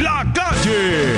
la calle.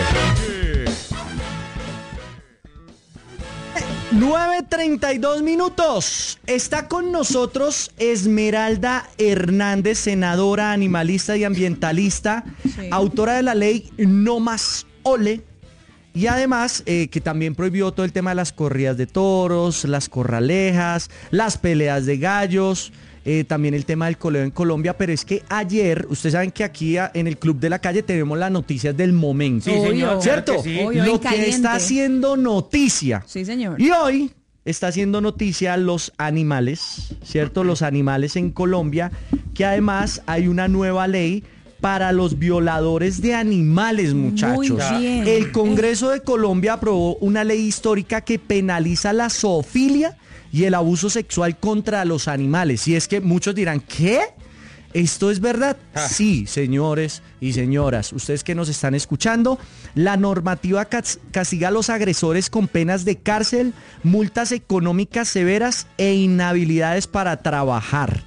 9:32. Está con nosotros Esmeralda Hernández, senadora, animalista y ambientalista, autora de la ley No Más Ole, y además que también prohibió todo el tema de las corridas de toros, las corralejas, las peleas de gallos, también el tema del coleo en Colombia. Pero es que ayer, ustedes saben que aquí en el Club de la Calle tenemos las noticias del momento. Sí, señor. ¿Cierto? Claro que sí. Obvio, Lo que está haciendo noticia. Sí, señor. Y hoy está haciendo noticia los animales, ¿cierto? Los animales en Colombia, que además hay una nueva ley para los violadores de animales, muchachos. Muy bien. El Congreso de Colombia aprobó una ley histórica que penaliza la zoofilia y el abuso sexual contra los animales. Y es que muchos dirán, ¿qué? ¿Esto es verdad? Sí, señores y señoras, ustedes que nos están escuchando, la normativa castiga a los agresores con penas de cárcel, multas económicas severas e inhabilidades para trabajar.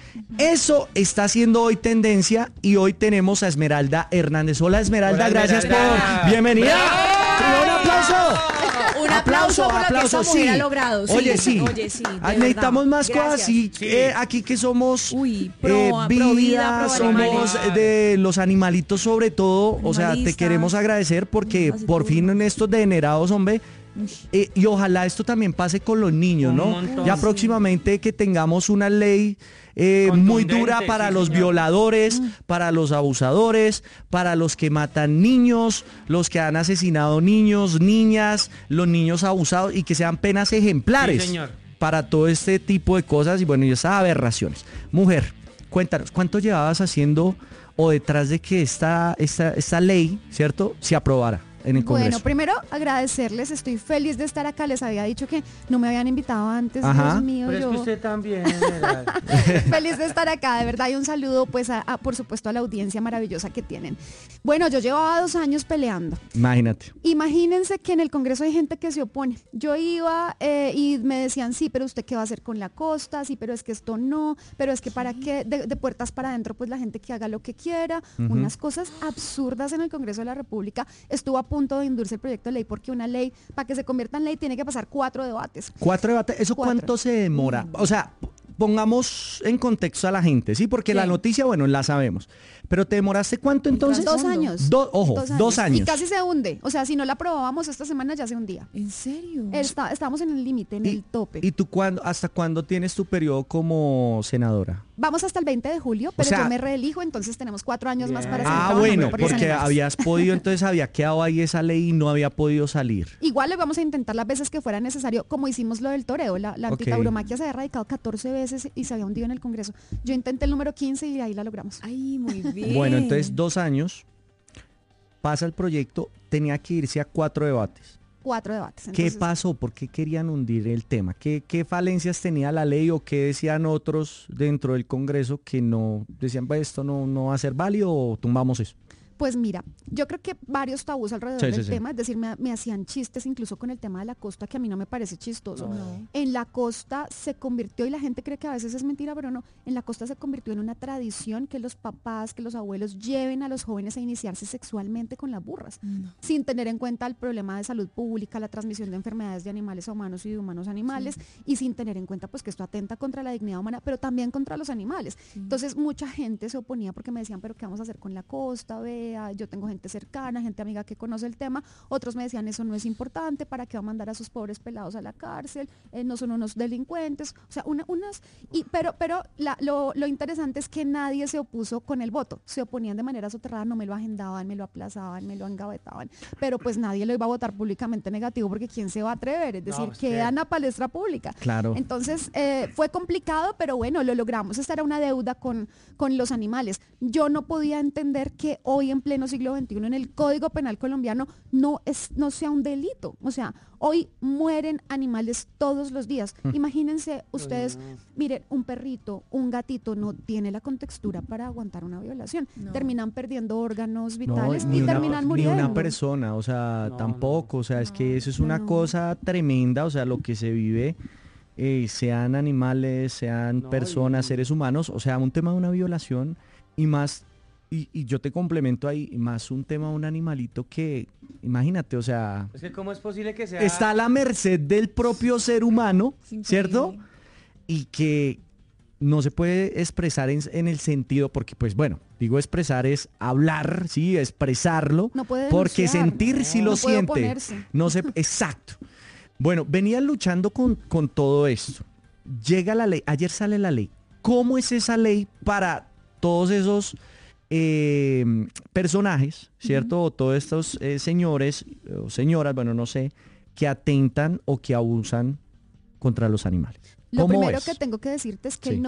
Eso está haciendo hoy tendencia y hoy tenemos a Esmeralda Hernández. Hola, Esmeralda, Hola, gracias Esmeralda. por... ¡Bienvenida! ¡Un aplauso! Un aplauso por lo que esa mujer ha logrado. Sí, Oye, sí. de Necesitamos verdad. más cosas así. Sí. Aquí que somos pro vida, pro somos animales. de los animalitos sobre todo. O sea, te Animalistas. queremos agradecer porque Hace por todo. fin en estos degenerados, hombre. Y ojalá esto también pase con los niños, Un ¿no? montón. Ya próximamente que tengamos una ley muy dura Contundente, para sí, los señor. violadores, para los abusadores, para los que matan niños, los que han asesinado niños, niñas, los niños abusados, y que sean penas ejemplares Sí, señor. para todo este tipo de cosas y bueno, y esas aberraciones. Mujer, cuéntanos, ¿cuánto llevabas haciendo o detrás de que esta ley, ¿cierto?, se aprobara en el Congreso? Bueno, primero agradecerles, estoy feliz de estar acá. Les había dicho que no me habían invitado antes, Ajá. Dios mío, Pero es yo que usted también, ¿verdad? feliz de estar acá, de verdad, y un saludo pues por supuesto a la audiencia maravillosa que tienen. Bueno, yo llevaba 2 años peleando. Imagínate. Imagínense que en el Congreso hay gente que se opone. Yo iba y me decían, sí, pero usted qué va a hacer con la costa, sí, pero es que esto no, pero es que para qué, de puertas para adentro, pues la gente que haga lo que quiera, unas cosas absurdas en el Congreso de la República. Estuvo a punto de indultarse el proyecto de ley porque una ley, para que se convierta en ley, tiene que pasar 4 debates. 4 debates, ¿eso 4. cuánto se demora? O sea, pongamos en contexto a la gente, ¿sí? Porque la noticia, bueno, la sabemos. Pero ¿te demoraste cuánto entonces? 2 años. Ojo, 2 años. Y casi se hunde. O sea, si no la aprobábamos esta semana ya se hundía. ¿En serio? Estamos en el límite, en el tope. ¿Y tú hasta cuándo tienes tu periodo como senadora? Vamos hasta el 20 de julio, pero sea- yo me reelijo, entonces tenemos 4 años más para seguir Ah, trabajando bueno, por los porque animales. habías podido, entonces había quedado ahí esa ley y no había podido salir. Igual le vamos a intentar las veces que fuera necesario, como hicimos lo del toreo. La Ok. antitauromaquia se había radicado 14 veces y se había hundido en el Congreso. Yo intenté el número 15 y ahí la logramos. Ay, muy bien. Bueno, entonces 2 años, pasa el proyecto, tenía que irse a 4 debates. 4 debates. ¿Qué Entonces, pasó? ¿Por qué querían hundir el tema? ¿Qué falencias tenía la ley o qué decían otros dentro del Congreso que no decían, pues esto no va a ser válido o tumbamos eso? Pues mira, yo creo que varios tabús alrededor Sí, del sí. tema, es decir, me hacían chistes incluso con el tema de la costa, que a mí no me parece chistoso. No. En la costa se convirtió, y la gente cree que a veces es mentira, pero no, en la costa se convirtió en una tradición que los papás, que los abuelos lleven a los jóvenes a iniciarse sexualmente con las burras, sin tener en cuenta el problema de salud pública, la transmisión de enfermedades de animales a humanos y de humanos a animales, y sin tener en cuenta pues que esto atenta contra la dignidad humana, pero también contra los animales. Entonces mucha gente se oponía porque me decían, pero ¿qué vamos a hacer con la costa? Vea, yo tengo gente cercana, gente amiga que conoce el tema. Otros me decían, eso no es importante, ¿para qué va a mandar a sus pobres pelados a la cárcel? No son unos delincuentes. O sea, lo interesante es que nadie se opuso con el voto. Se oponían de manera soterrada, no me lo agendaban, me lo aplazaban, me lo engavetaban. Pero pues nadie lo iba a votar públicamente negativo porque ¿quién se va a atrever? Es decir, usted. quedan a palestra pública. Claro. Entonces, fue complicado, pero bueno, lo logramos. Esta era una deuda con los animales. Yo no podía entender que hoy en pleno siglo XXI en el Código Penal colombiano no sea un delito. O sea, hoy mueren animales todos los días. Imagínense ustedes, miren, un perrito, un gatito no tiene la contextura para aguantar una violación. No. Terminan perdiendo órganos No, vitales ni y una- terminan Ni muriendo. una persona, o sea, No, tampoco, o sea, es que eso es una no. cosa tremenda, o sea, lo que se vive, sean animales, sean No, personas, y- seres humanos, o sea, un tema de una violación y más, y yo te complemento ahí, más un tema de un animalito que, imagínate, o sea, Es que ¿cómo es posible que sea? está a la merced del propio ser humano, Es ¿cierto? increíble. Y que no se puede expresar en el sentido, porque pues bueno, digo expresar es hablar, sí, expresarlo, No puede porque denunciar. sentir sí No lo puede siente. oponerse. No se, exacto. Bueno, venían luchando con todo esto. Llega la ley, ayer sale la ley. ¿Cómo es esa ley para todos esos personajes, ¿cierto? O todos estos señores o señoras, bueno, no sé, que atentan o que abusan contra los animales? Lo ¿Cómo primero es? que tengo que decirte es que Sí. el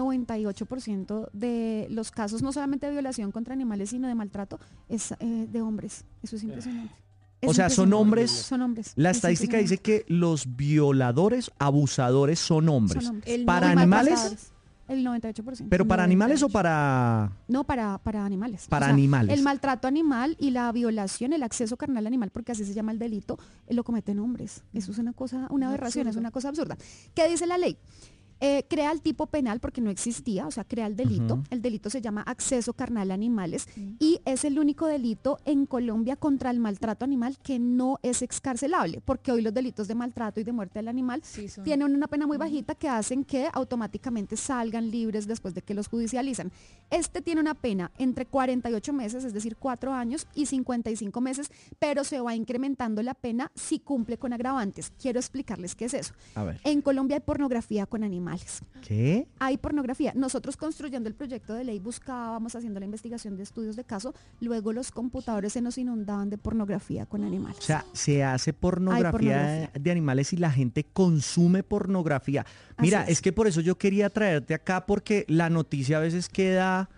98% de los casos, no solamente de violación contra animales, sino de maltrato, es de hombres. Eso es impresionante. O Es sea, son impresionante. hombres. Son hombres. La Es estadística dice impresionante. que los violadores, abusadores son hombres. Son hombres. El ¿Para Y animales? maltratadores, el 98%. ¿Pero para animales o 98? para...? No, para animales. Para animales. El maltrato animal y la violación, el acceso carnal animal, porque así se llama el delito, lo cometen hombres. Eso es una cosa, una aberración, es Absurdo. una cosa absurda. ¿Qué dice la ley? Crea el tipo penal porque no existía, o sea, crea el delito. Ujú. El delito se llama acceso carnal a animales y es el único delito en Colombia contra el maltrato animal que no es excarcelable, porque hoy los delitos de maltrato y de muerte del animal Sí, son. tienen una pena muy bajita que hacen que automáticamente salgan libres después de que los judicializan. Este tiene una pena entre 48 meses, es decir, 4 años, y 55 meses, pero se va incrementando la pena si cumple con agravantes. Quiero explicarles qué es eso. A ver. En Colombia hay pornografía con animales. ¿Qué? Hay pornografía. Nosotros construyendo el proyecto de ley buscábamos, haciendo la investigación de estudios de caso, luego los computadores se nos inundaban de pornografía con animales. O sea, se hace pornografía, pornografía. de animales y la gente consume pornografía. Mira, Así es. es que por eso yo quería traerte acá porque la noticia a veces queda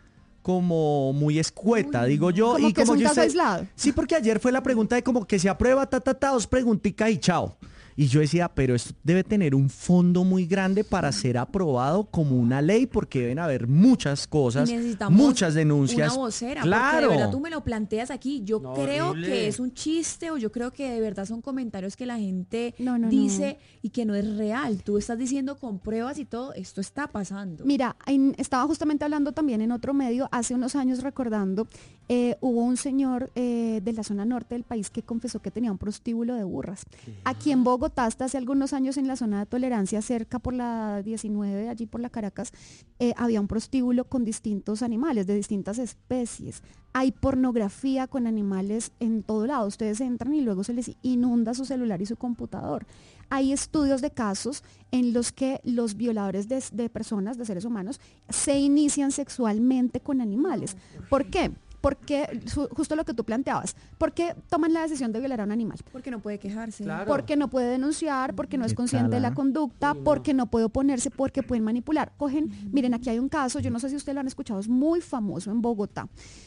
como muy escueta, digo yo. Como y que es como un que caso aislado. Sí, porque ayer fue la pregunta de como que se aprueba, dos preguntitas y chao. Y yo decía, pero esto debe tener un fondo muy grande para ser aprobado como una ley, porque deben haber muchas cosas, Y necesitamos muchas denuncias. una vocera, Claro. porque de verdad tú me lo planteas aquí. Yo No, creo horrible. que es un chiste o yo creo que de verdad son comentarios que la gente No, no, dice y que no es real. Tú estás diciendo con pruebas y todo, esto está pasando. Mira, estaba justamente hablando también en otro medio, hace unos años recordando, hubo un señor de la zona norte del país que confesó que tenía un prostíbulo de burras. Aquí en Bogotá, hasta hace algunos años en la zona de tolerancia, cerca por la 19, allí por la Caracas, había un prostíbulo con distintos animales, de distintas especies. Hay pornografía con animales en todo lado. Ustedes entran y luego se les inunda su celular y su computador. Hay estudios de casos en los que los violadores de personas, de seres humanos, se inician sexualmente con animales. ¿Por qué? Porque, justo lo que tú planteabas, ¿por qué toman la decisión de violar a un animal? Porque no puede quejarse. Claro. Porque no puede denunciar, porque no es ¿Qué consciente de tal, la ah? conducta, Sí, no. porque no puede oponerse, porque pueden manipular. Cogen, miren, aquí hay un caso, yo no sé si ustedes lo han escuchado, es muy famoso en Bogotá.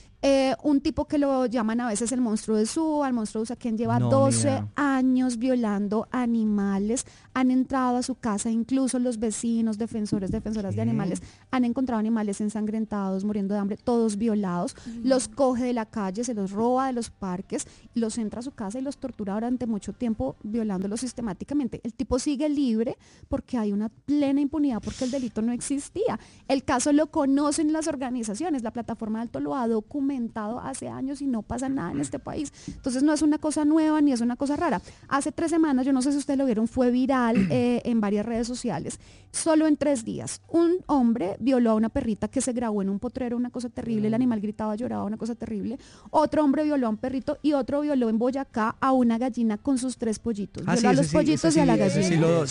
Un tipo que lo llaman a veces el monstruo de Suba, el monstruo de Usaquén, lleva No, ni 12 idea. años violando animales, han entrado a su casa, incluso los vecinos, defensoras ¿Qué? de animales, han encontrado animales ensangrentados, muriendo de hambre, todos violados, los coge de la calle, se los roba de los parques, los entra a su casa y los tortura durante mucho tiempo, violándolos sistemáticamente. El tipo sigue libre porque hay una plena impunidad, porque el delito no existía. El caso lo conocen las organizaciones, la plataforma de Alto lo ha documentado hace años y no pasa nada en este país. Entonces no es una cosa nueva ni es una cosa rara. Hace 3 semanas, yo no sé si ustedes lo vieron, fue viral en varias redes sociales. Solo en 3 días, un hombre violó a una perrita que se grabó en un potrero, una cosa terrible, el animal gritaba, lloraba, una cosa terrible. Otro hombre violó a un perrito y otro violó en Boyacá a una gallina con sus 3 pollitos. Violó a los pollitos y a la gallina.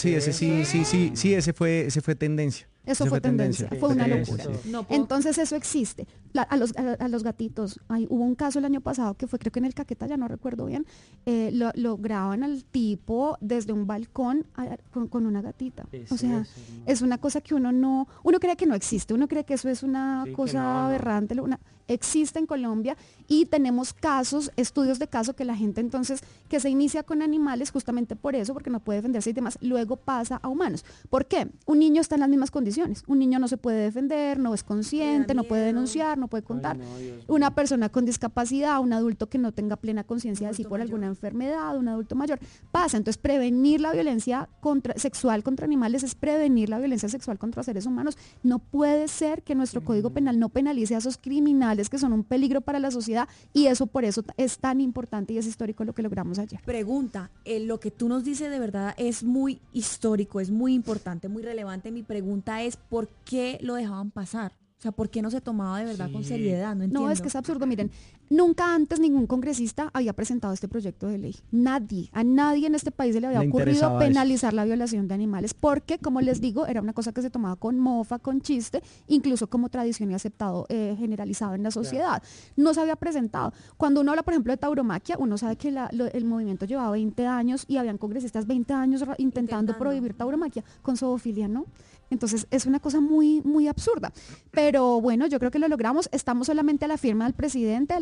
Ese fue tendencia. Eso Ese fue tendencia, fue una tendencia, locura. sí. No puedo- Entonces eso existe. A los gatitos, hubo un caso el año pasado que fue, creo que en el Caquetá, ya no recuerdo bien, lo graban al tipo desde un balcón con una gatita. O sea, es una cosa que uno cree que no existe, uno cree que eso es una Sí, que cosa no, no. aberrante, existe en Colombia y tenemos casos, estudios de caso que la gente entonces que se inicia con animales justamente por eso, porque no puede defenderse y demás, luego pasa a humanos. ¿Por qué? Un niño está en las mismas condiciones, un niño no se puede defender, no es consciente, no puede miedo. denunciar, no puede contar. Ay, no, Dios mío. Una persona con discapacidad, un adulto que no tenga plena conciencia de sí adulto por mayor. alguna enfermedad, un adulto mayor, pasa. Entonces, prevenir la violencia sexual contra animales es prevenir la violencia sexual contra seres humanos. No puede ser que nuestro Código Penal no penalice a esos criminales animales que son un peligro para la sociedad, y eso por eso es tan importante y es histórico lo que logramos ayer. Pregunta, lo que tú nos dices de verdad es muy histórico, es muy importante, muy relevante. Mi pregunta es, ¿por qué lo dejaban pasar? O sea, ¿por qué no se tomaba de verdad con seriedad? No entiendo. No, es que es absurdo. Miren, nunca antes ningún congresista había presentado este proyecto de ley. A nadie en este país se le había ocurrido penalizar la violación de animales, porque, como les digo, era una cosa que se tomaba con mofa, con chiste, incluso como tradición y aceptado, generalizado en la sociedad. No se había presentado. Cuando uno habla, por ejemplo, de tauromaquia, uno sabe que el movimiento llevaba 20 años y habían congresistas 20 años intentando prohibir tauromaquia. Con zoofilia, ¿no? Entonces es una cosa muy, muy absurda. Pero bueno, yo creo que lo logramos. Estamos solamente a la firma del presidente, a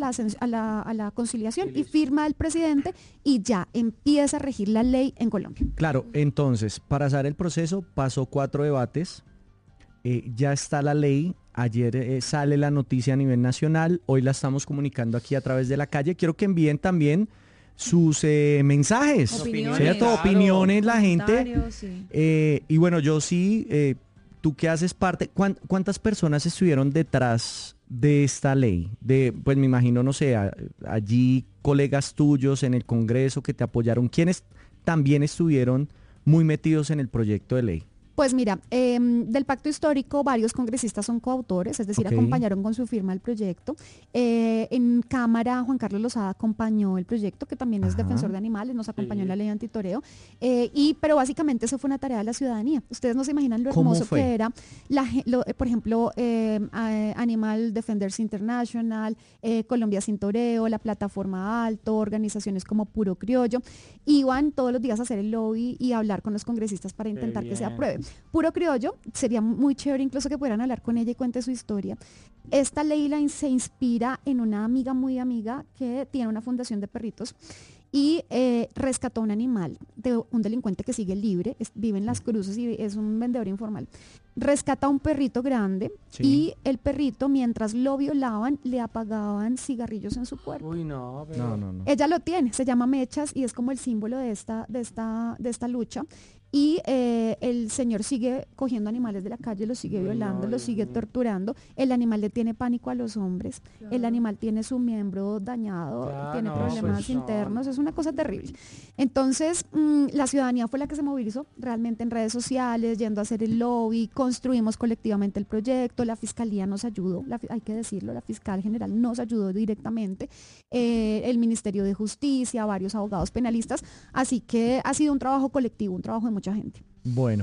la conciliación y firma del presidente, y ya empieza a regir la ley en Colombia. Claro, entonces, para hacer el proceso, pasó 4 debates, ya está la ley. Ayer sale la noticia a nivel nacional, hoy la estamos comunicando aquí a través de la calle. Quiero que envíen también sus mensajes, ¿cierto? Claro. Opiniones, la gente. Sí. Y bueno, yo sí, tú que haces parte, ¿cuántas personas estuvieron detrás de esta ley? Pues me imagino, no sé, allí colegas tuyos en el Congreso que te apoyaron, ¿quiénes también estuvieron muy metidos en el proyecto de ley? Pues mira, del pacto histórico varios congresistas son coautores, es decir, acompañaron con su firma el proyecto. En Cámara, Juan Carlos Lozada acompañó el proyecto, que también es defensor de animales, nos acompañó en la ley antitoreo. Pero básicamente eso fue una tarea de la ciudadanía. Ustedes no se imaginan lo hermoso que era, por ejemplo, Animal Defenders International, Colombia Sin Toreo, la Plataforma Alto, organizaciones como Puro Criollo, iban todos los días a hacer el lobby y a hablar con los congresistas para intentar que se apruebe. Puro Criollo, sería muy chévere incluso que pudieran hablar con ella y cuente su historia. Esta ley se inspira en una amiga muy amiga que tiene una fundación de perritos y rescató un animal de un delincuente que sigue libre, vive en Las Cruces y es un vendedor informal. Rescata un perrito grande y el perrito, mientras lo violaban, le apagaban cigarrillos en su cuerpo. Uy, no, pero... no. Ella lo tiene, se llama Mechas y es como el símbolo de esta lucha. Y el señor sigue cogiendo animales de la calle, los sigue violando, los sigue torturando. El animal le tiene pánico a los hombres. Claro. El animal tiene su miembro dañado, tiene problemas internos. Es una cosa terrible. Entonces, la ciudadanía fue la que se movilizó realmente en redes sociales, yendo a hacer el lobby. Construimos colectivamente el proyecto. La fiscalía nos ayudó, hay que decirlo, la fiscal general nos ayudó directamente. El Ministerio de Justicia, varios abogados penalistas. Así que ha sido un trabajo colectivo, un trabajo de mucha gente. Bueno,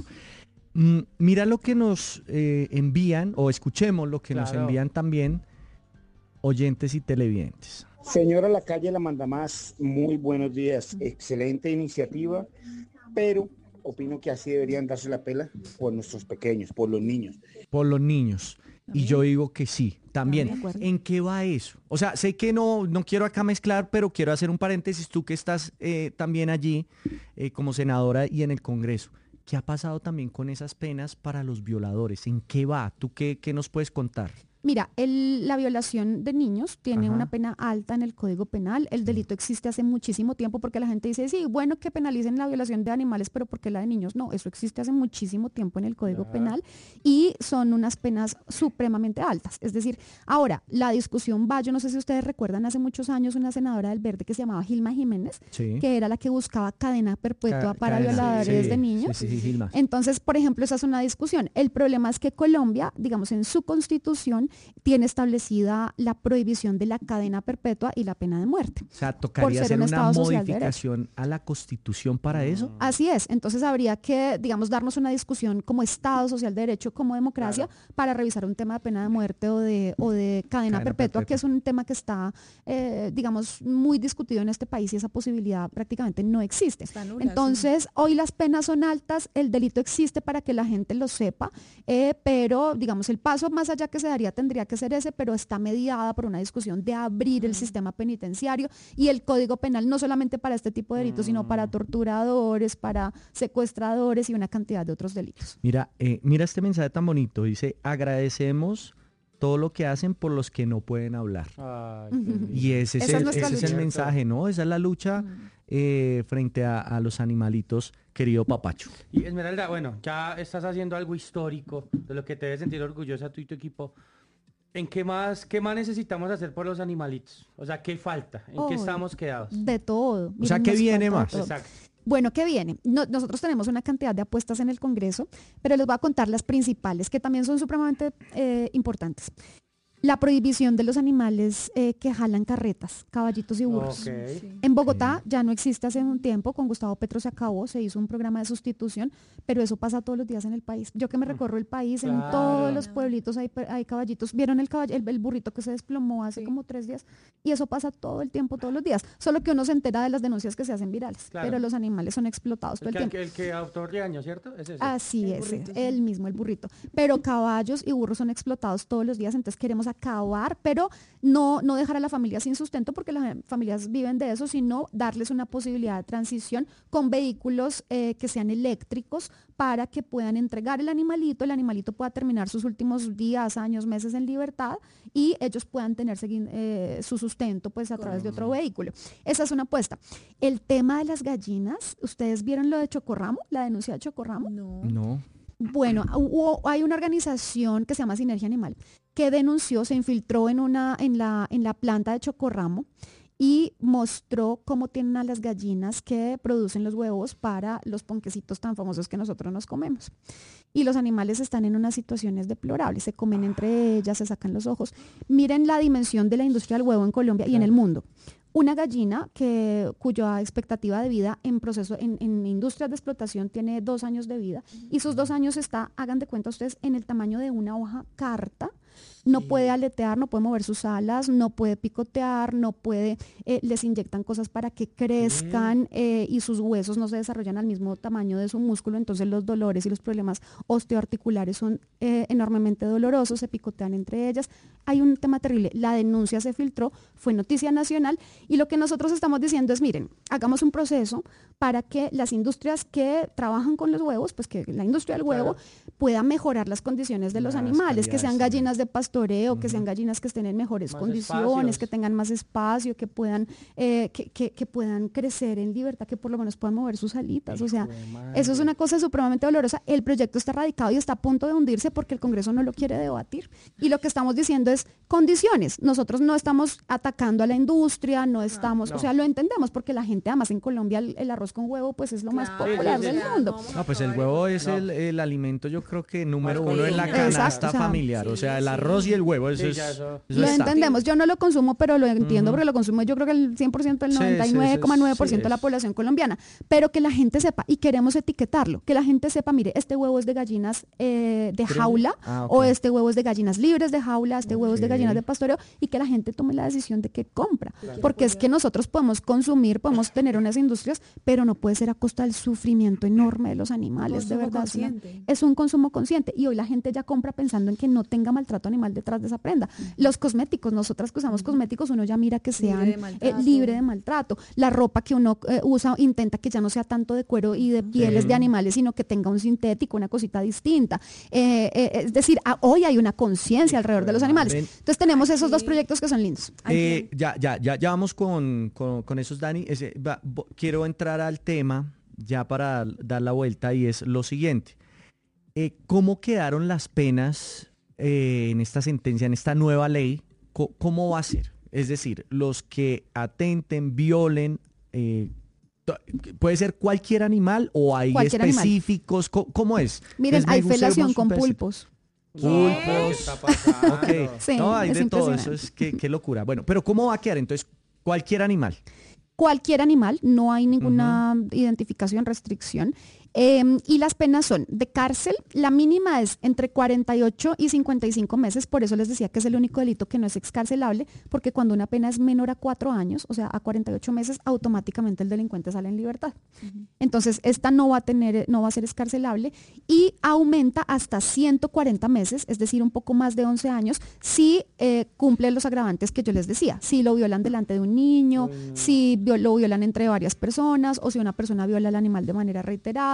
mira lo que nos envían, o escuchemos lo que nos envían también oyentes y televidentes. Señora La Calle La Mandamás, muy buenos días, excelente iniciativa, pero opino que así deberían darse la pela por nuestros pequeños, por los niños. Por los niños. Y yo digo que sí, también. ¿En qué va eso? O sea, sé que no quiero acá mezclar, pero quiero hacer un paréntesis. Tú que estás también allí como senadora y en el Congreso. ¿Qué ha pasado también con esas penas para los violadores? ¿En qué va? ¿Tú qué nos puedes contar? Mira, la violación de niños tiene una pena alta en el Código Penal. El delito existe hace muchísimo tiempo, porque la gente dice, sí, bueno que penalicen la violación de animales, pero ¿por qué la de niños? No, eso existe hace muchísimo tiempo en el Código Penal y son unas penas supremamente altas. Es decir, ahora, la discusión va, yo no sé si ustedes recuerdan hace muchos años una senadora del Verde que se llamaba Gilma Jiménez, que era la que buscaba cadena perpetua para violadores de niños. Sí, Gilma. Entonces, por ejemplo, esa es una discusión. El problema es que Colombia, digamos, en su constitución, tiene establecida la prohibición de la cadena perpetua y la pena de muerte. O sea, tocaría hacer una modificación a la Constitución para eso. Así es. Entonces habría que, digamos, darnos una discusión como Estado Social de Derecho, como democracia, para revisar un tema de pena de muerte o de cadena perpetua, que es un tema que está, digamos, muy discutido en este país y esa posibilidad prácticamente no existe. Entonces, hoy las penas son altas, el delito existe para que la gente lo sepa, pero, digamos, el paso más allá que se daría tendría que ser ese, pero está mediada por una discusión de abrir el sistema penitenciario y el Código Penal, no solamente para este tipo de delitos, sino para torturadores, para secuestradores y una cantidad de otros delitos. Mira este mensaje tan bonito, dice, agradecemos todo lo que hacen por los que no pueden hablar. Y ese es el mensaje, ¿no? Esa es la lucha frente a los animalitos, querido Papacho. Y Esmeralda, bueno, ya estás haciendo algo histórico, de lo que te debes sentir orgullosa tú y tu equipo. qué más necesitamos hacer por los animalitos? O sea, ¿qué falta? ¿En qué estamos quedados? De todo. O sea, Miren, ¿qué nos viene falta de más? todo. Exacto. Bueno, ¿qué viene? Nosotros tenemos una cantidad de apuestas en el Congreso, pero les voy a contar las principales, que también son supremamente importantes. La prohibición de los animales que jalan carretas, caballitos y burros. Ok. En Bogotá ya no existe hace un tiempo, con Gustavo Petro se acabó, se hizo un programa de sustitución, pero eso pasa todos los días en el país. Yo que me recorro el país, en Claro. todos los pueblitos hay caballitos. ¿Vieron el burrito que se desplomó hace como 3 días? Y eso pasa todo el tiempo, todos los días. Solo que uno se entera de las denuncias que se hacen virales, Claro. pero los animales son explotados todo el tiempo. El que adoptó Riaño, ¿cierto? Es ese. Así es, el mismo, el burrito. Pero caballos y burros son explotados todos los días, entonces queremos acabar, pero no dejar a la familia sin sustento, porque las familias viven de eso, sino darles una posibilidad de transición con vehículos que sean eléctricos para que puedan entregar el animalito pueda terminar sus últimos días, años, meses en libertad y ellos puedan tener su sustento pues a través de otro vehículo. Esa es una apuesta. El tema de las gallinas, ¿ustedes vieron lo de Chocorramo, la denuncia de Chocorramo? No. Bueno, hay una organización que se llama Sinergia Animal que denunció, se infiltró en la planta de Chocorramo y mostró cómo tienen a las gallinas que producen los huevos para los ponquecitos tan famosos que nosotros nos comemos. Y los animales están en unas situaciones deplorables, se comen entre ellas, se sacan los ojos. Miren la dimensión de la industria del huevo en Colombia y en el mundo. Una gallina cuya expectativa de vida en industrias de explotación tiene 2 años de vida y sus 2 años hagan de cuenta ustedes, en el tamaño de una hoja carta. No puede aletear, no puede mover sus alas, no puede picotear, les inyectan cosas para que crezcan y sus huesos no se desarrollan al mismo tamaño de su músculo, entonces los dolores y los problemas osteoarticulares son enormemente dolorosos, se picotean entre ellas. Hay un tema terrible, la denuncia se filtró, fue noticia nacional y lo que nosotros estamos diciendo es, miren, hagamos un proceso para que las industrias que trabajan con los huevos, pues que la industria del huevo pueda mejorar las condiciones de los animales, que sean gallinas de pastoreo, que sean gallinas que estén en mejores condiciones, que tengan más espacio, que puedan crecer en libertad, que por lo menos puedan mover sus alitas. O sea, eso es una cosa supremamente dolorosa. El proyecto está radicado y está a punto de hundirse porque el Congreso no lo quiere debatir. Y lo que estamos diciendo es condiciones. Nosotros no estamos atacando a la industria, no estamos, o sea, lo entendemos porque la gente, además en Colombia el arroz con huevo pues es lo más popular del mundo. No, pues el huevo es el alimento, yo creo que número uno en la canasta familiar. O sea, el arroz y el huevo, eso lo está. entendemos. Yo no lo consumo, pero lo entiendo porque lo consumo yo creo que el 100%, el 99,9% de la población colombiana. Pero que la gente sepa, y queremos etiquetarlo, que la gente sepa, mire, este huevo es de gallinas de jaula, o este huevo es de gallinas libres de jaula, este huevo es de gallinas de pastoreo, y que la gente tome la decisión de qué compra. Porque es que nosotros podemos consumir, podemos tener unas industrias, pero no puede ser a costa del sufrimiento enorme de los animales, de verdad. Es un consumo consciente. Y hoy la gente ya compra pensando en que no tenga maltrato animal detrás de esa prenda. Los cosméticos, nosotras que usamos cosméticos, uno ya mira que sean libre de maltrato. La ropa que uno usa, intenta que ya no sea tanto de cuero y de pieles de animales, sino que tenga un sintético, una cosita distinta. Es decir, hoy hay una conciencia alrededor de los animales. Entonces tenemos esos 2 proyectos que son lindos. Ya vamos con esos, Dani. Quiero entrar al tema ya para dar la vuelta y es lo siguiente. ¿Cómo quedaron las penas en esta sentencia, en esta nueva ley? ¿Cómo va a ser? Es decir, los que atenten, violen, ¿puede ser cualquier animal o hay específicos? ¿Cómo es? Miren, hay felación con pulpos. Pulpos. Okay. Sí, no, hay de todo eso. Qué locura. Bueno, pero ¿cómo va a quedar? Entonces, cualquier animal. Cualquier animal, no hay ninguna identificación, restricción. Y las penas son de cárcel, la mínima es entre 48 y 55 meses, por eso les decía que es el único delito que no es excarcelable, porque cuando una pena es menor a 4 años, o sea, a 48 meses, automáticamente el delincuente sale en libertad. Entonces, esta no va a ser excarcelable y aumenta hasta 140 meses, es decir, un poco más de 11 años, si cumple los agravantes que yo les decía, si lo violan delante de un niño, si lo violan entre varias personas, o si una persona viola al animal de manera reiterada,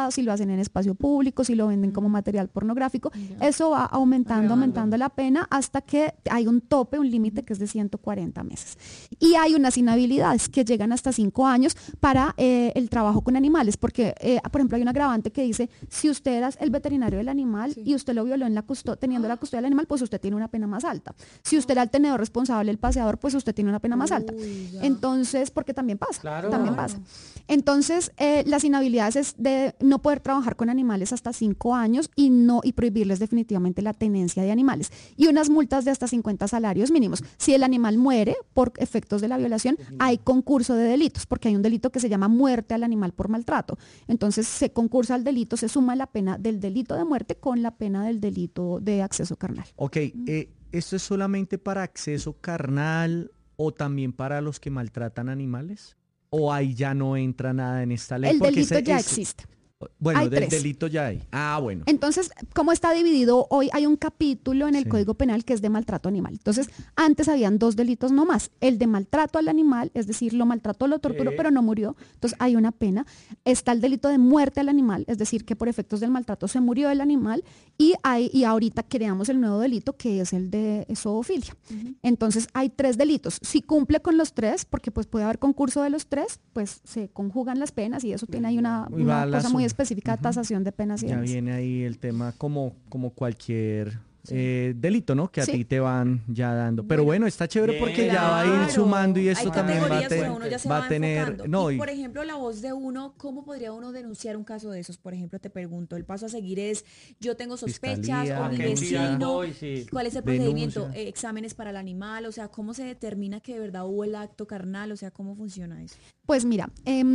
privado, si lo hacen en espacio público, si lo venden como material pornográfico. Eso va aumentando la pena hasta que hay un tope, un límite que es de 140 meses. Y hay unas inhabilidades que llegan hasta 5 años para el trabajo con animales, porque, por ejemplo, hay un agravante que dice, si usted era el veterinario del animal y usted lo violó en la teniendo la custodia del animal, pues usted tiene una pena más alta. Si usted era el tenedor responsable, el paseador, pues usted tiene una pena más alta. Entonces, porque también pasa, también pasa. Entonces, las inhabilidades es de no poder trabajar con animales hasta 5 años y prohibirles definitivamente la tenencia de animales. Y unas multas de hasta 50 salarios mínimos. Si el animal muere por efectos de la violación, hay concurso de delitos, porque hay un delito que se llama muerte al animal por maltrato. Entonces, se concursa al delito, se suma la pena del delito de muerte con la pena del delito de acceso carnal. Ok, ¿esto es solamente para acceso carnal o también para los que maltratan animales? ¿O ahí ya no entra nada en esta ley? El delito ya existe. Bueno, hay del 3. delito ya hay. Ah, bueno. Entonces, ¿cómo está dividido? Hoy hay un capítulo en el Código Penal que es de maltrato animal. Entonces, antes habían 2 delitos no más. El de maltrato al animal, es decir, lo maltrató, lo torturó, pero no murió. Entonces, hay una pena. Está el delito de muerte al animal, es decir, que por efectos del maltrato se murió el animal. Y ahorita creamos el nuevo delito que es el de zoofilia. Entonces, hay 3 delitos. Si cumple con los 3, porque pues puede haber concurso de los 3, pues se conjugan las penas y eso tiene ahí una cosa muy específica, tasación de penas y ya demás. viene ahí el tema como cualquier delito, ¿no? Que a ti te van ya dando. Pero bueno, está chévere porque ya va a ir sumando y esto también va a tener... No, y por ejemplo, la voz de uno, ¿cómo podría uno denunciar un caso de esos? Por ejemplo, te pregunto, el paso a seguir es, yo tengo sospechas o mi vecino, ¿cuál es el procedimiento? Exámenes para el animal, o sea, ¿cómo se determina que de verdad hubo el acto carnal? O sea, ¿cómo funciona eso? Pues mira,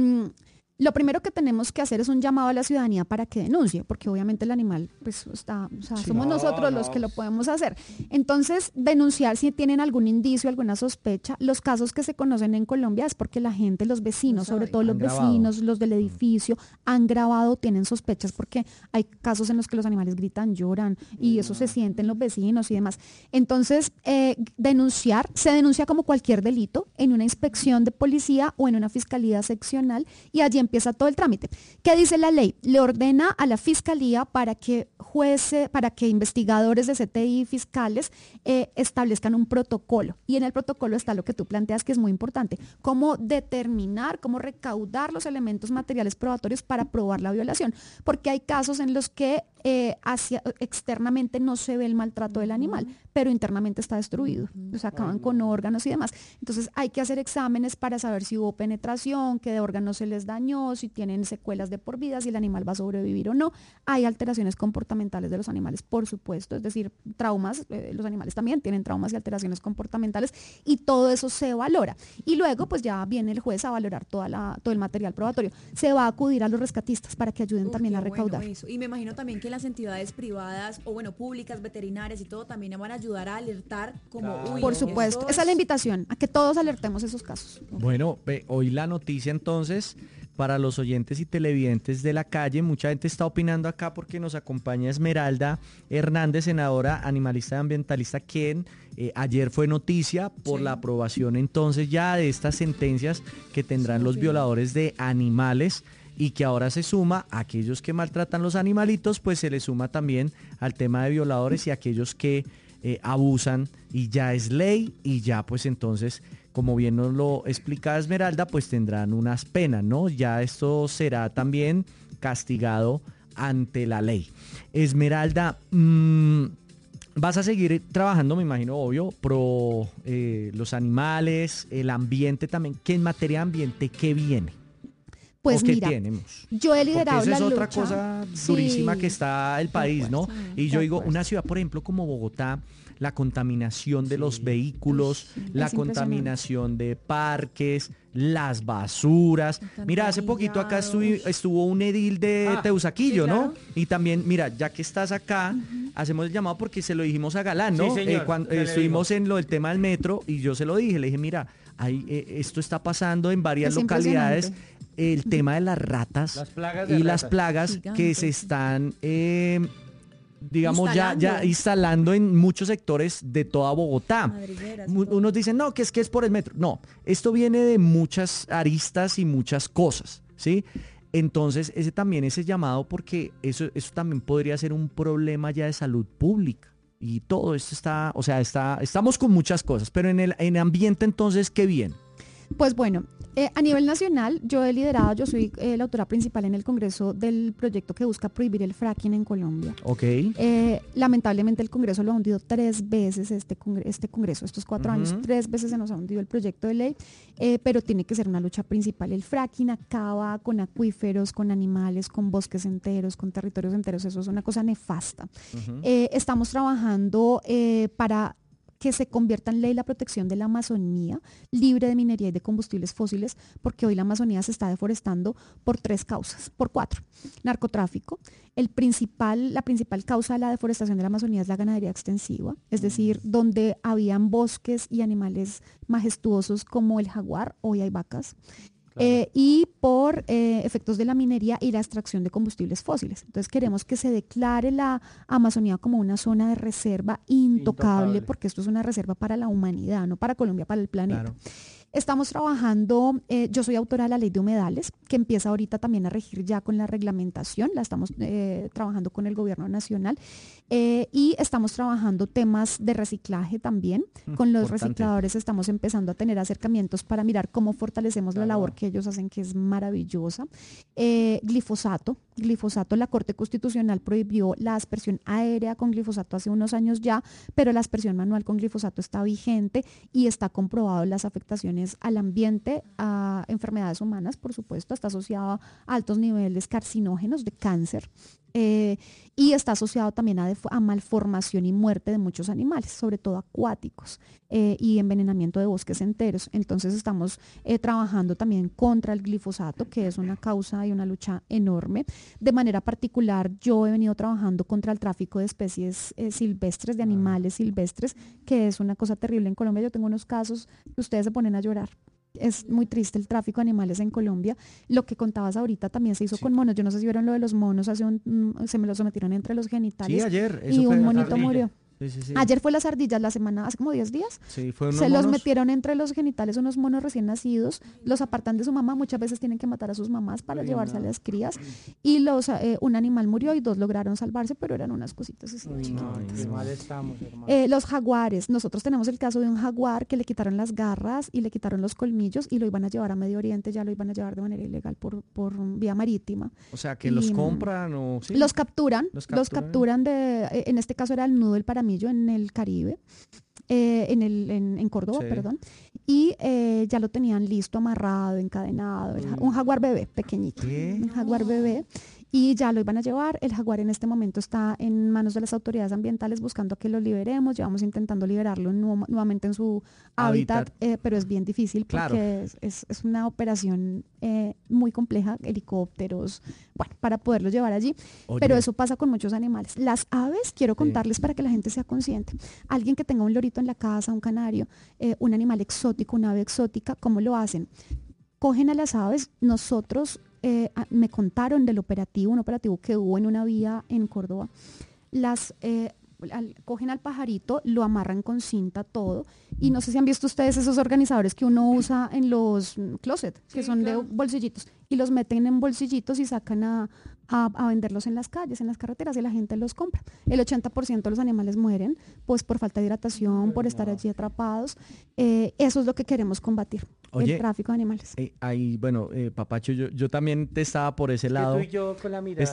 lo primero que tenemos que hacer es un llamado a la ciudadanía para que denuncie, porque obviamente el animal, pues somos nosotros los que lo podemos hacer. Entonces, denunciar si tienen algún indicio, alguna sospecha. Los casos que se conocen en Colombia es porque la gente, los vecinos, sobre todo los vecinos, los del edificio, han grabado, tienen sospechas, porque hay casos en los que los animales gritan, lloran, y eso se sienten los vecinos y demás. Entonces, se denuncia como cualquier delito en una inspección de policía o en una fiscalía seccional, y allí empieza todo el trámite. ¿Qué dice la ley? Le ordena a la fiscalía para que investigadores de CTI y fiscales establezcan un protocolo. Y en el protocolo está lo que tú planteas, que es muy importante: cómo determinar, cómo recaudar los elementos materiales probatorios para probar la violación. Porque hay casos en los que externamente no se ve el maltrato del animal, pero internamente está destruido. O sea, acaban con órganos y demás. Entonces hay que hacer exámenes para saber si hubo penetración, qué de órganos se les dañó, si tienen secuelas de por vida, si el animal va a sobrevivir o no. Hay alteraciones comportamentales de los animales, por supuesto, es decir, traumas. Los animales también tienen traumas y alteraciones comportamentales, y todo eso se valora. Y luego pues ya viene el juez a valorar todo el material probatorio. Se va a acudir a los rescatistas para que ayuden también a recaudar. Y me imagino también que las entidades privadas o públicas, veterinarias y todo también van a ayudar a alertar por supuesto, esa es la invitación, a que todos alertemos esos casos. Bueno, hoy la noticia entonces para los oyentes y televidentes de la calle. Mucha gente está opinando acá porque nos acompaña Esmeralda Hernández, senadora animalista y ambientalista, quien ayer fue noticia por la aprobación entonces ya de estas sentencias que tendrán los violadores de animales, y que ahora se suma a aquellos que maltratan los animalitos, pues se le suma también al tema de violadores y aquellos que abusan, y ya es ley, y ya pues entonces, como bien nos lo explica Esmeralda, pues tendrán unas penas, ¿no? Ya esto será también castigado ante la ley. Esmeralda, vas a seguir trabajando, me imagino, obvio, pro los animales, el ambiente también. ¿Qué en materia de ambiente, qué viene? Pues mira, tenemos? Yo he liderado esa la es lucha. otra cosa durísima que está el país, ¿no? Y yo digo, una ciudad, por ejemplo, como Bogotá, la contaminación de los vehículos, la contaminación de parques, las basuras. Mira, hace poquito acá estuvo un edil de Teusaquillo, sí, claro, ¿no? Y también, mira, ya que estás acá, hacemos el llamado porque se lo dijimos a Galán, ¿no? Sí, señor, cuando estuvimos en lo del tema del metro, y yo se lo dije, le dije, mira, esto está pasando en varias localidades. El tema de las ratas las plagas gigantes, que se están, digamos, ya instalando en muchos sectores de toda Bogotá. Unos dicen, no, que es por el metro. No, esto viene de muchas aristas y muchas cosas, ¿sí? Entonces, ese llamado, porque eso también podría ser un problema ya de salud pública. Y todo esto estamos con muchas cosas, pero en el ambiente, entonces, qué bien. Pues bueno, a nivel nacional, yo soy la autora principal en el Congreso del proyecto que busca prohibir el fracking en Colombia. Ok. Lamentablemente el Congreso lo ha hundido 3 veces, este Congreso, estos 4 años, 3 veces se nos ha hundido el proyecto de ley, pero tiene que ser una lucha principal. El fracking acaba con acuíferos, con animales, con bosques enteros, con territorios enteros, eso es una cosa nefasta. Estamos trabajando para que se convierta en ley la protección de la Amazonía, libre de minería y de combustibles fósiles, porque hoy la Amazonía se está deforestando por 4. Narcotráfico. La principal causa de la deforestación de la Amazonía es la ganadería extensiva, es decir, donde habían bosques y animales majestuosos como el jaguar, hoy hay vacas. Y por efectos de la minería y la extracción de combustibles fósiles. Entonces queremos que se declare la Amazonía como una zona de reserva intocable, porque esto es una reserva para la humanidad, no para Colombia, para el planeta. Claro. Estamos trabajando, yo soy autora de la ley de humedales, que empieza ahorita también a regir ya con la reglamentación, la estamos trabajando con el gobierno nacional, y estamos trabajando temas de reciclaje también. Con los recicladores estamos empezando a tener acercamientos para mirar cómo fortalecemos la labor que ellos hacen, que es maravillosa. Glifosato, la Corte Constitucional prohibió la aspersión aérea con glifosato hace unos años ya, pero la aspersión manual con glifosato está vigente y está comprobado las afectaciones al ambiente, a enfermedades humanas, por supuesto, está asociado a altos niveles carcinógenos de cáncer. Y está asociado también a malformación y muerte de muchos animales, sobre todo acuáticos, y envenenamiento de bosques enteros. Entonces estamos trabajando también contra el glifosato, que es una causa y una lucha enorme. De manera particular, yo he venido trabajando contra el tráfico de especies silvestres, de animales silvestres, que es una cosa terrible en Colombia. Yo tengo unos casos que ustedes se ponen a llorar. Es muy triste el tráfico de animales en Colombia. Lo que contabas ahorita también se hizo con monos. Yo no sé si vieron lo de los monos, se me lo sometieron entre los genitales. Sí, ayer. Y un monito murió. Sí. Ayer fue las ardillas, hace como 10 días. Sí, fueron se los metieron entre los genitales unos monos recién nacidos, los apartan de su mamá, muchas veces tienen que matar a sus mamás para llevarse a las crías, y un animal murió y 2 lograron salvarse, pero eran unas cositas así. Mal estamos, hermano. Los jaguares, nosotros tenemos el caso de un jaguar que le quitaron las garras y le quitaron los colmillos y lo iban a llevar a Medio Oriente, ya lo iban a llevar de manera ilegal por vía marítima. O sea, que los compran o... ¿sí? Los capturan, en este caso era el nudo del Paramillo en el Caribe, en Córdoba, perdón, y ya lo tenían listo, amarrado, encadenado, un jaguar bebé pequeñito, un jaguar bebé, y ya lo iban a llevar. El jaguar en este momento está en manos de las autoridades ambientales buscando que lo liberemos. Llevamos intentando liberarlo nuevamente en su hábitat, pero es bien difícil porque es una operación muy compleja, helicópteros, para poderlo llevar allí. Oye. Pero eso pasa con muchos animales. Las aves, quiero contarles para que la gente sea consciente. Alguien que tenga un lorito en la casa, un canario, un animal exótico, una ave exótica, ¿cómo lo hacen? Cogen a las aves, nosotros... me contaron del un operativo que hubo en una vía en Córdoba. Cogen al pajarito, lo amarran con cinta, todo, y no sé si han visto ustedes esos organizadores que uno usa en los closet, que son de bolsillitos, y los meten en bolsillitos y sacan a venderlos en las calles, en las carreteras, y la gente los compra. El 80% de los animales mueren pues por falta de hidratación, por estar allí atrapados. Eso es lo que queremos combatir. Oye, el tráfico de animales. Papacho, yo también te estaba por ese lado. Tú y yo con la mirada.